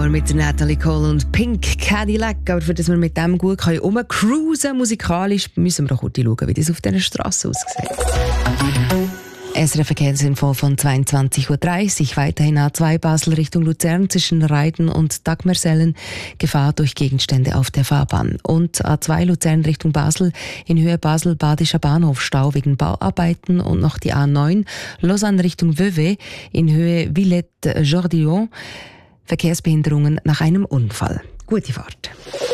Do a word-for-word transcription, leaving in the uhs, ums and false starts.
Mit Natalie Cole und Pink Cadillac. Aber für das wir mit dem gut rumcruisen können, musikalisch, müssen wir doch kurz schauen, wie das auf dieser Straße aussieht. S R F-Verkehrsinfo von zweiundzwanzig Uhr dreißig. Weiterhin A zwei Basel Richtung Luzern zwischen Reiden und Dagmersellen. Gefahr durch Gegenstände auf der Fahrbahn. Und A zwei Luzern Richtung Basel in Höhe Basel-Badischer Bahnhof Stau wegen Bauarbeiten. Und noch die A neun Lausanne Richtung Vevey in Höhe Villette-Jordillon. Verkehrsbehinderungen nach einem Unfall. Gute Fahrt.